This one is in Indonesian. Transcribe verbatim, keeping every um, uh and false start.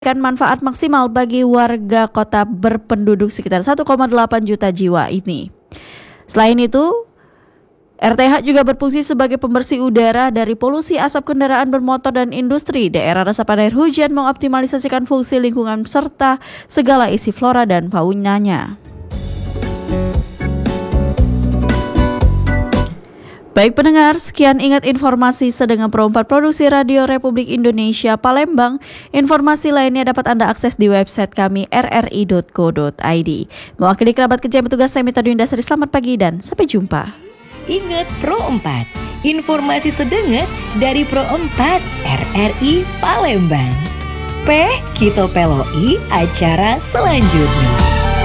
memberikan manfaat maksimal bagi warga kota berpenduduk sekitar satu koma delapan juta jiwa ini. Selain itu, R T H juga berfungsi sebagai pembersih udara dari polusi asap kendaraan bermotor dan industri. Daerah resapan air hujan mengoptimalisasikan fungsi lingkungan serta segala isi flora dan faunanya. Baik pendengar, sekian ingat informasi sedang Pro empat Produksi Radio Republik Indonesia Palembang. Informasi lainnya dapat Anda akses di website kami r r i dot co dot i d. Mewakili kerabat kerja petugas, saya Mita Dwi Indasari, selamat pagi dan sampai jumpa. Ingat Pro empat, informasi sedenget dari Pro empat R R I Palembang. P Kito Peloi acara selanjutnya.